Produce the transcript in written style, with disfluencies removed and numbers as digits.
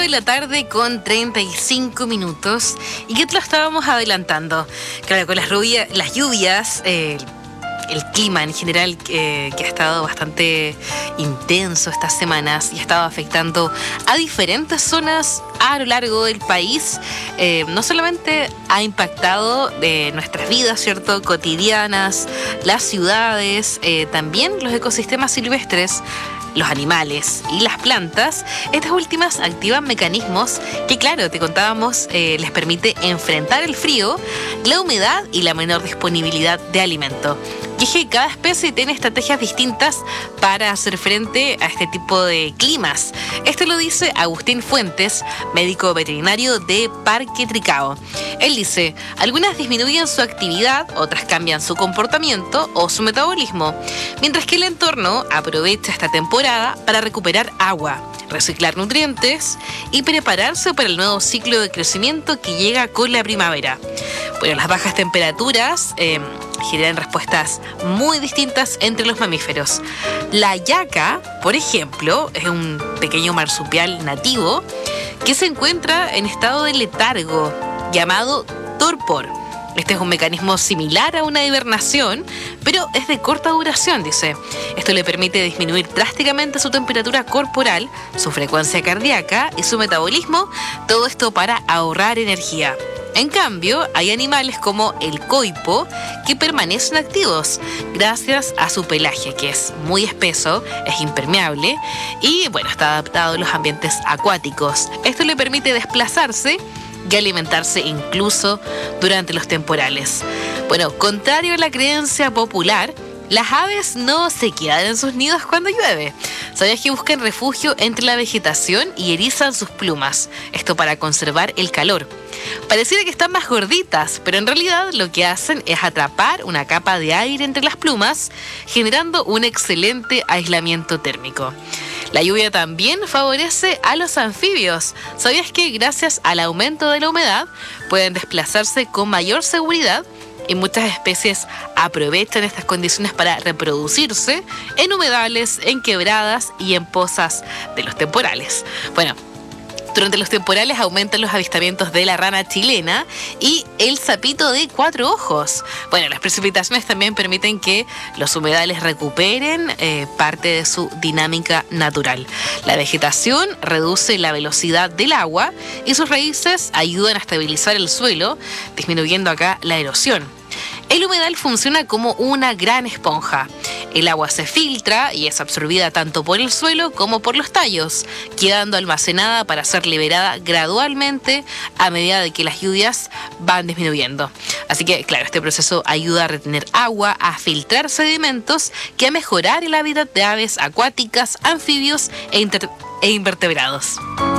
la tarde con 35 minutos. ¿Y qué te lo estábamos adelantando? Claro, con las lluvias, el clima en general que ha estado bastante intenso estas semanas y ha estado afectando a diferentes zonas a lo largo del país. No solamente ha impactado nuestras vidas, ¿cierto?, cotidianas, las ciudades, también los ecosistemas silvestres, los animales y las plantas. Estas últimas activan mecanismos que, claro, te contábamos, les permite enfrentar el frío, la humedad y la menor disponibilidad de alimento. Y es que cada especie tiene estrategias distintas para hacer frente a este tipo de climas. Esto lo dice Agustín Fuentes, médico veterinario de Parque Tricao. Él dice, algunas disminuyen su actividad, otras cambian su comportamiento o su metabolismo, mientras que el entorno aprovecha esta temporada para recuperar agua, reciclar nutrientes y prepararse para el nuevo ciclo de crecimiento que llega con la primavera. Bueno, las bajas temperaturas generan respuestas muy distintas entre los mamíferos. La yaca, por ejemplo, es un pequeño marsupial nativo que se encuentra en estado de letargo, llamado torpor. Este es un mecanismo similar a una hibernación, pero es de corta duración, dice. Esto le permite disminuir drásticamente su temperatura corporal, su frecuencia cardíaca y su metabolismo, todo esto para ahorrar energía. En cambio, hay animales como el coipo que permanecen activos gracias a su pelaje, que es muy espeso, es impermeable y, bueno, está adaptado a los ambientes acuáticos. Esto le permite desplazarse y alimentarse incluso durante los temporales. Bueno, contrario a la creencia popular, las aves no se quedan en sus nidos cuando llueve. ¿Sabías que buscan refugio entre la vegetación y erizan sus plumas? Esto para conservar el calor. Pareciera que están más gorditas, pero en realidad lo que hacen es atrapar una capa de aire entre las plumas, generando un excelente aislamiento térmico. La lluvia también favorece a los anfibios. ¿Sabías que gracias al aumento de la humedad pueden desplazarse con mayor seguridad? Y muchas especies aprovechan estas condiciones para reproducirse en humedales, en quebradas y en pozas de los temporales. Bueno, durante los temporales aumentan los avistamientos de la rana chilena y el sapito de 4 ojos. Bueno, las precipitaciones también permiten que los humedales recuperen parte de su dinámica natural. La vegetación reduce la velocidad del agua y sus raíces ayudan a estabilizar el suelo, disminuyendo acá la erosión. El humedal funciona como una gran esponja. El agua se filtra y es absorbida tanto por el suelo como por los tallos, quedando almacenada para ser liberada gradualmente a medida de que las lluvias van disminuyendo. Así que, claro, este proceso ayuda a retener agua, a filtrar sedimentos y a mejorar el hábitat de aves acuáticas, anfibios e invertebrados.